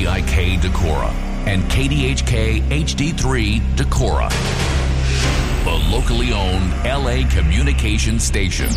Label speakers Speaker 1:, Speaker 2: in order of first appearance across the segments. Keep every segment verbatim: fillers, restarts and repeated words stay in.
Speaker 1: I K Decorah and K D H K H D three Decorah, the locally owned L A communication station.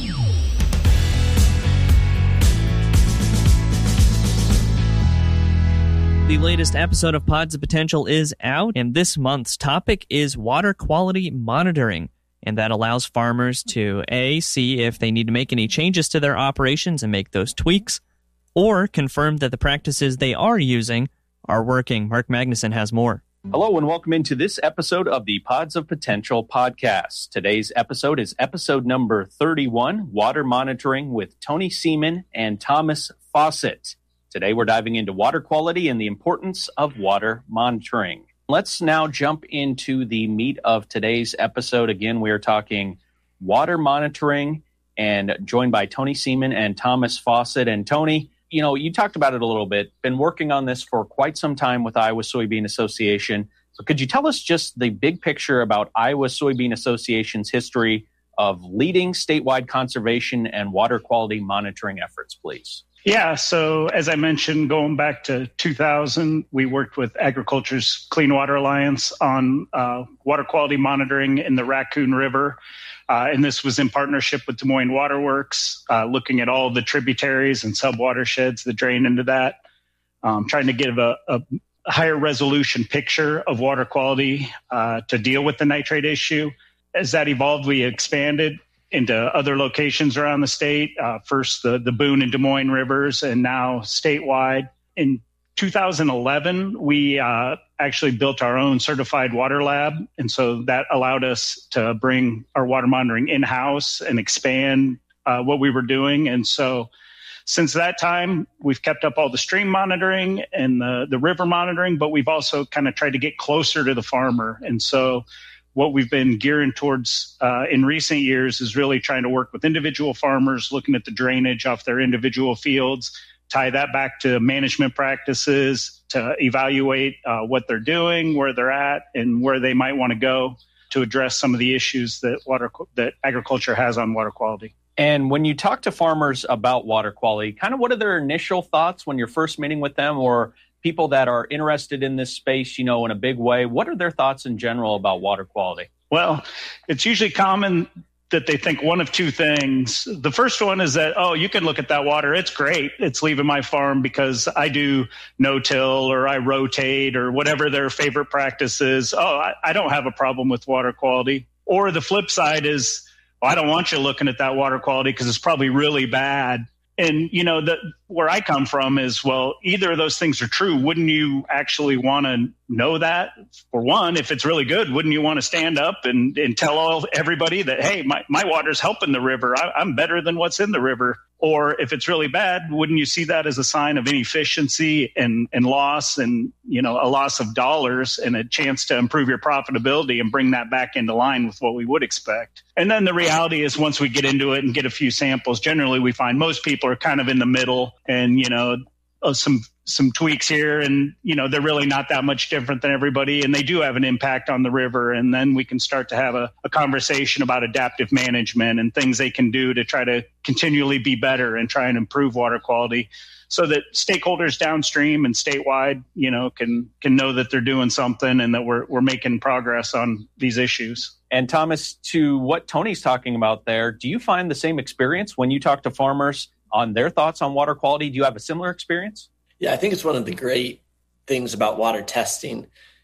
Speaker 2: The latest episode of Pods of Potential is out, and this month's topic is water quality monitoring. And that allows farmers to, A, see if they need to make any changes to their operations and make those tweaks, or confirm that the practices they are using are working. Mark Magnuson has more.
Speaker 3: Hello and welcome into this episode of the Pods of Potential podcast. Today's episode is episode number thirty-one, Water Monitoring with Tony Seaman and Thomas Fawcett. Today we're diving into water quality and the importance of water monitoring. Let's now jump into the meat of today's episode. Again, we are talking water monitoring and joined by Tony Seaman and Thomas Fawcett. And Tony, you know, you talked about it a little bit, been working on this for quite some time with Iowa Soybean Association. So could you tell us just the big picture about Iowa Soybean Association's history of leading statewide conservation and water quality monitoring efforts, please?
Speaker 4: Yeah, so as I mentioned, going back to two thousand, we worked with Agriculture's Clean Water Alliance on uh, water quality monitoring in the Raccoon River. Uh, and this was in partnership with Des Moines Water Works, uh, looking at all the tributaries and subwatersheds that drain into that, um, trying to give a, a higher resolution picture of water quality uh, to deal with the nitrate issue. As that evolved, we expanded into other locations around the state, uh, first the, the Boone and Des Moines rivers, and now statewide. In two thousand eleven, we uh, actually built our own certified water lab, and so that allowed us to bring our water monitoring in-house and expand uh, what we were doing. And so since that time, we've kept up all the stream monitoring and the, the river monitoring, but we've also kind of tried to get closer to the farmer. And so what we've been gearing towards uh, in recent years is really trying to work with individual farmers, looking at the drainage off their individual fields, tie that back to management practices to evaluate uh, what they're doing, where they're at, and where they might want to go to address some of the issues that water that agriculture has on water quality.
Speaker 3: And when you talk to farmers about water quality, kind of what are their initial thoughts when you're first meeting with them, or people that are interested in this space, you know, in a big way? What are their thoughts in general about water quality?
Speaker 4: Well, it's usually common that they think one of two things. The first one is that, oh, you can look at that water. It's great. It's leaving my farm because I do no-till or I rotate or whatever their favorite practice is. Oh, I, I don't have a problem with water quality. Or the flip side is, well, I don't want you looking at that water quality because it's probably really bad. And, you know, the, where I come from is, well, either of those things are true. Wouldn't you actually want to know that? For one, if it's really good, wouldn't you want to stand up and, and tell all everybody that, hey, my, my water's helping the river. I, I'm better than what's in the river. Or if it's really bad, wouldn't you see that as a sign of inefficiency and, and loss and, you know, a loss of dollars and a chance to improve your profitability and bring that back into line with what we would expect? And then the reality is once we get into it and get a few samples, generally we find most people are kind of in the middle and, you know, some some tweaks here and, you know, they're really not that much different than everybody. And they do have an impact on the river. And then we can start to have a, a conversation about adaptive management and things they can do to try to continually be better and try and improve water quality so that stakeholders downstream and statewide, you know, can can know that they're doing something and that we're we're making progress on these issues.
Speaker 3: And Thomas, to what Tony's talking about there, do you find the same experience when you talk to farmers on their thoughts on water quality? Do you have a similar experience?
Speaker 5: Yeah, I think it's one of the great things about water testing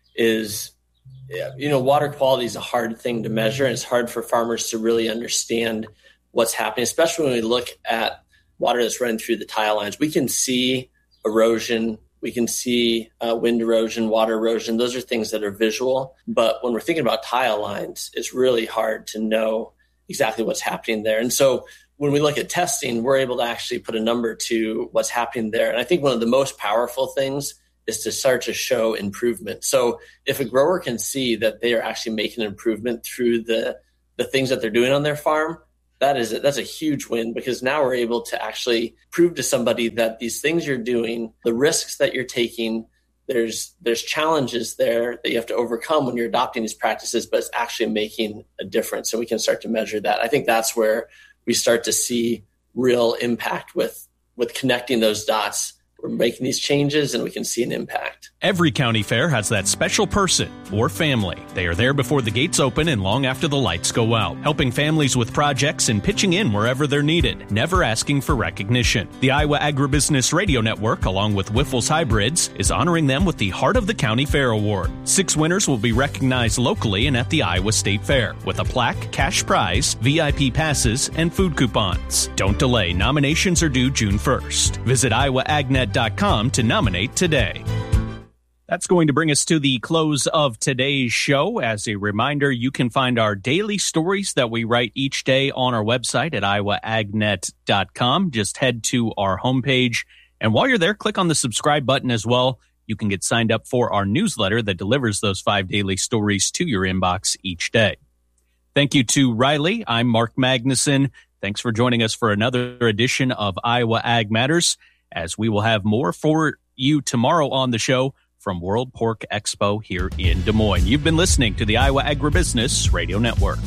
Speaker 5: is, you know, water quality is a hard thing to measure, and it's hard for farmers to really understand what's happening, especially when we look at water that's running through the tile lines. We can see erosion, we can see uh, wind erosion, water erosion. Those are things that are visual. But when we're thinking about tile lines, it's really hard to know exactly what's happening there. And so when we look at testing, we're able to actually put a number to what's happening there. And I think one of the most powerful things is to start to show improvement. So if a grower can see that they are actually making an improvement through the, the things that they're doing on their farm, that is, that's a huge win, because now we're able to actually prove to somebody that these things you're doing, the risks that you're taking, there's there's challenges there that you have to overcome when you're adopting these practices, but it's actually making a difference. So we can start to measure that. I think that's where we start to see real impact with, with connecting those dots we're making these changes and we can see an impact.
Speaker 6: Every county fair has that special person or family. They are there before the gates open and long after the lights go out, helping families with projects and pitching in wherever they're needed, never asking for recognition. The Iowa Agribusiness Radio Network, along with Wyffels Hybrids, is honoring them with the Heart of the County Fair Award. Six winners will be recognized locally and at the Iowa State Fair with a plaque, cash prize, V I P passes, and food coupons. Don't delay. Nominations are due June first. Visit iowa ag net dot com to nominate today. That's going to bring us to the close of today's show. As a reminder, you can find our daily stories that we write each day on our website at iowa ag net dot com. Just head to our homepage, and while you're there, click on the subscribe button as well. You can get signed up for our newsletter that delivers those five daily stories to your inbox each day. Thank you to Riley. I'm Mark Magnuson. Thanks for joining us for another edition of Iowa Ag Matters, as we will have more for you tomorrow on the show from World Pork Expo here in Des Moines. You've been listening to the Iowa Agribusiness Radio Network.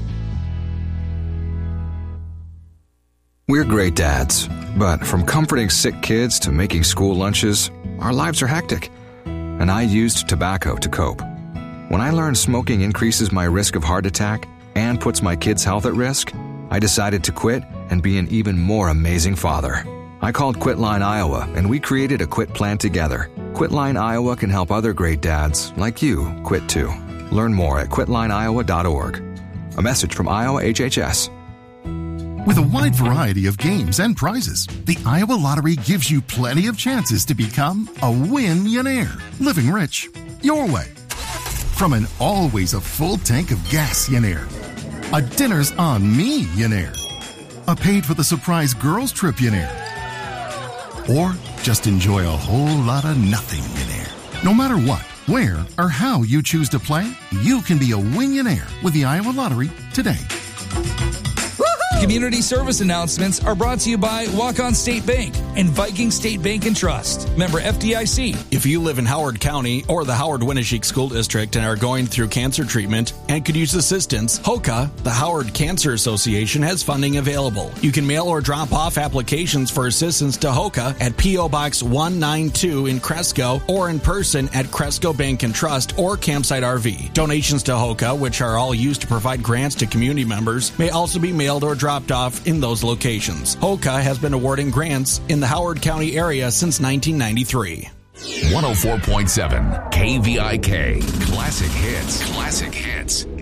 Speaker 7: We're great dads, but from comforting sick kids to making school lunches, our lives are hectic. And I used tobacco to cope. When I learned smoking increases my risk of heart attack and puts my kids' health at risk, I decided to quit and be an even more amazing father. I called Quitline Iowa, and we created a quit plan together. Quitline Iowa can help other great dads like you quit too. Learn more at quitline iowa dot org. A message from Iowa H H S.
Speaker 8: With a wide variety of games and prizes, the Iowa Lottery gives you plenty of chances to become a win-millionaire, living rich your way. From an always a full tank of gas-millionaire, a dinner's on me-millionaire, a paid for the surprise girls trip-millionaire, or just enjoy a whole lot of nothing-millionaire. No matter what, where, or how you choose to play, you can be a win-millionaire with the Iowa Lottery today.
Speaker 9: Community service announcements are brought to you by Walk-On State Bank and Viking State Bank and Trust. Member F D I C.
Speaker 10: If you live in Howard County or the Howard-Winneshiek School District and are going through cancer treatment and could use assistance, HOCA, the Howard Cancer Association, has funding available. You can mail or drop off applications for assistance to HOCA at P O Box one ninety-two in Cresco or in person at Cresco Bank and Trust or Campsite R V. Donations to HOCA, which are all used to provide grants to community members, may also be mailed or dropped dropped off in those locations. HOCA has been awarding grants in the Howard County area since nineteen ninety-three.
Speaker 1: one oh four point seven K V I K. Classic hits. Classic hits.